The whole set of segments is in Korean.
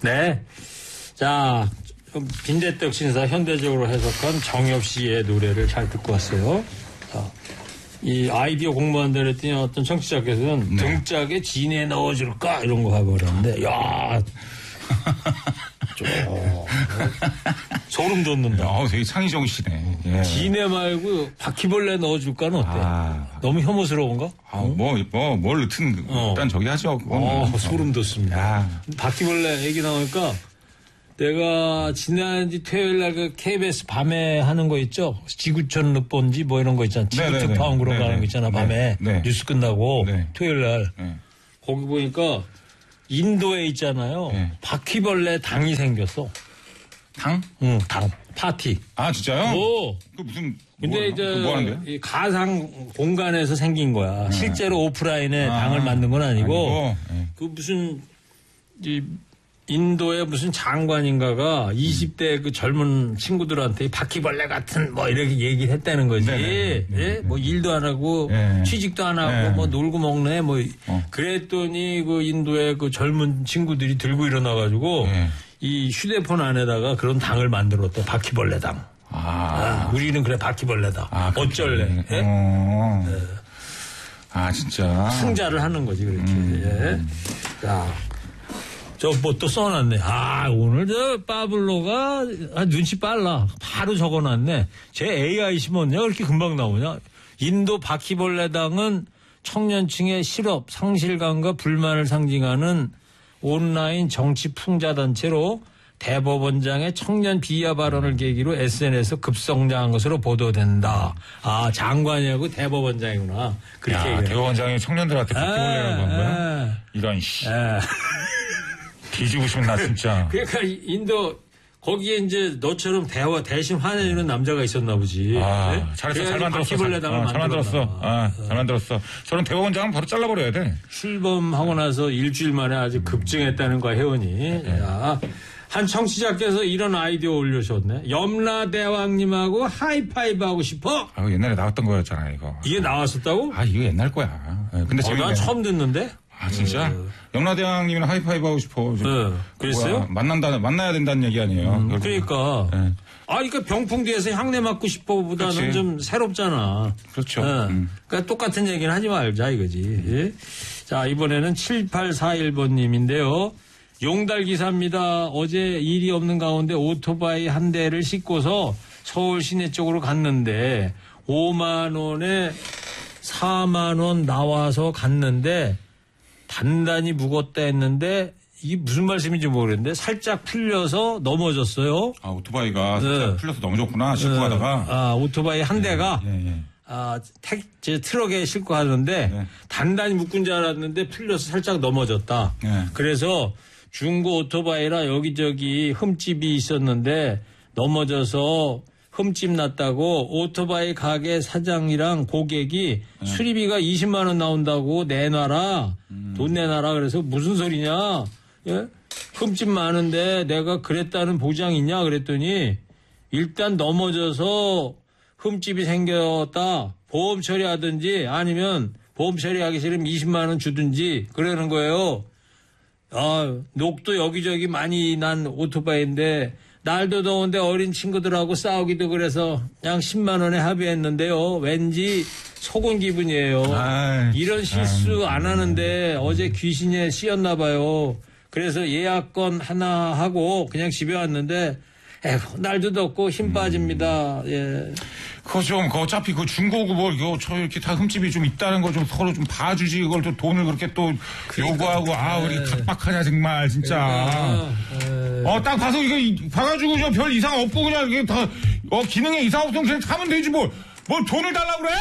네. 자, 빈대떡 신사 현대적으로 해석한 정엽 씨의 노래를 잘 듣고 왔어요. 자, 이 아이디어 공부한다 그랬더니 어떤 청취자께서는 등짝에 진에 넣어줄까 이런 거 해버렸는데, 야 소름 돋는다. 되게 창의적이시네. 예. 진에 말고 바퀴벌레 넣어줄까는 어때? 너무 혐오스러운가? 뭘 넣든 일단 저기 하죠. 소름 돋습니다. 바퀴벌레 얘기 나오니까 내가 지난주 토요일 날 그 KBS 밤에 하는 거 있죠? 지구촌 늪본지 뭐 이런 거 있잖아. 지구특파원 그런 거 하는 거 있잖아. 밤에 뉴스 끝나고 토요일 날 거기 보니까 인도에 있잖아요. 바퀴벌레 당이 생겼어. 당? 응, 당. 파티. 아, 진짜요? 그 무슨. 근데 뭐 하는데요? 이 가상 공간에서 생긴 거야. 실제로 오프라인에 당을 만든 건 아니고. 그 무슨, 인도의 무슨 장관인가가 20대 그 젊은 친구들한테 바퀴벌레 같은 뭐 이렇게 얘기를 했다는 거지. 예? 뭐 일도 안 하고 취직도 안 하고 뭐 놀고 먹네 뭐 그랬더니 그 인도의 그 젊은 친구들이 들고 일어나가지고 이 휴대폰 안에다가 그런 당을 만들었대. 바퀴벌레 당. 우리는 그래 바퀴벌레다. 어쩔래? 진짜. 승자를 하는 거지 그렇게. 자. 저 뭐 또 써놨네. 오늘 저 파블로가 눈치 빨라. 바로 적어놨네. 제 AI 심었냐? 그렇게 금방 나오냐? 인도 바퀴벌레당은 청년층의 실업, 상실감과 불만을 상징하는 온라인 정치 풍자단체로 대법원장의 청년 비하 발언을 계기로 SNS에서 급성장한 것으로 보도된다. 장관이하고 대법원장이구나. 그렇게 얘기해. 대법원장이 청년들한테 바퀴벌레라고 한 거야? 이런 씨. 뒤지고 싶은 나 진짜. 그러니까 인도 거기에 이제 너처럼 대신 화내주는 남자가 있었나 보지. 잘했어. 잘 만들었어. 잘 만들었어. 저런 대법원장은 바로 잘라버려야 돼. 출범하고 나서 일주일 만에 아주 급증했다는 거야, 회원이. 한 청취자께서 이런 아이디어 올려주셨네. 염라대왕님하고 하이파이브 하고 싶어? 옛날에 나왔던 거였잖아, 이거. 이게 나왔었다고? 이거 옛날 거야. 근데 난 처음 듣는데? 진짜? 염라대왕님이랑 하이파이브 하고 싶어. 그랬어요? 만나야 된다는 얘기 아니에요. 그러니까. 그러니까 병풍 뒤에서 향내 맡고 싶어 보다는 좀 새롭잖아. 그렇죠. 그러니까 똑같은 얘기는 하지 말자 이거지. 자, 이번에는 7841번님인데요. 용달 기사입니다. 어제 일이 없는 가운데 오토바이 한 대를 싣고서 서울 시내 쪽으로 갔는데 5만 원에 4만 원 나와서 갔는데 단단히 묵었다 했는데 이게 무슨 말씀인지 모르겠는데 살짝 풀려서 넘어졌어요. 오토바이가 살짝 풀려서 넘어졌구나. 싣고 가다가. 오토바이 한 대가 트럭에 싣고 가는데 단단히 묶은 줄 알았는데 풀려서 살짝 넘어졌다. 그래서 중고 오토바이라 여기저기 흠집이 있었는데 넘어져서 흠집 났다고 오토바이 가게 사장이랑 고객이 수리비가 20만 원 나온다고 내놔라. 돈 내놔라. 그래서 무슨 소리냐. 흠집 많은데 내가 그랬다는 보장 있냐 그랬더니 일단 넘어져서 흠집이 생겼다. 보험 처리하든지 아니면 보험 처리하기 싫으면 20만 원 주든지 그러는 거예요. 녹도 여기저기 많이 난 오토바이인데 날도 더운데 어린 친구들하고 싸우기도 그래서 그냥 10만 원에 합의했는데요. 왠지 속은 기분이에요. 이런 실수 안 하는데 어제 귀신에 씌었나 봐요. 그래서 예약권 하나 하고 그냥 집에 왔는데 날도 덥고 힘 빠집니다. 그거 어차피 그 중고고 저 이렇게 다 흠집이 좀 있다는 거 좀 서로 좀 봐주지. 이걸 또 돈을 그렇게 또 요구하고 우리 각박하냐 정말 진짜. 딱 봐서 이거 봐가지고 저 별 이상 없고 그냥 이게 다 기능에 이상 없으면 그냥 하면 되지 뭘 돈을 달라고 그래?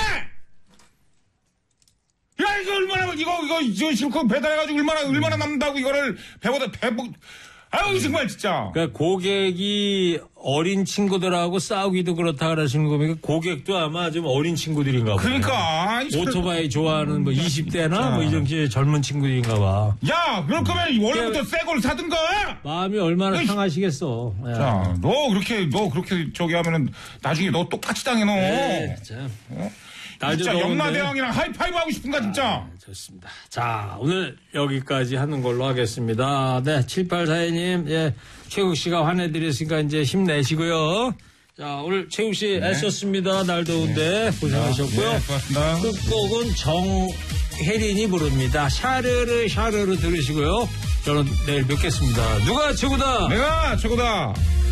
야 이거 얼마나 이거 실컷 배달해가지고 얼마나 남는다고 이거를 배보다 정말 진짜. 그러니까 고객이 어린 친구들하고 싸우기도 그렇다 그러시는 겁니까? 고객도 아마 좀 어린 친구들인가 봐. 그러니까. 오토바이 좋아하는 20대나 이런 젊은 친구들인가 봐. 야, 그럴 거면 원래부터 새 걸 사든가! 마음이 얼마나 상하시겠어. 너 그렇게 저기 하면은 나중에 너 똑같이 당해, 너. 참. 진짜 영마대왕이랑 하이파이브 하고 싶은가 진짜. 좋습니다. 자, 오늘 여기까지 하는 걸로 하겠습니다. 네, 7842님, 예, 최국 씨가 화내드렸으니까 이제 힘내시고요. 자, 오늘 최국 씨 애썼습니다. 날 더운데 고생하셨고요. 네, 고맙습니다. 끝곡은 정혜린이 부릅니다. 샤르르 들으시고요. 저는 내일 뵙겠습니다. 누가 최고다? 내가 최고다.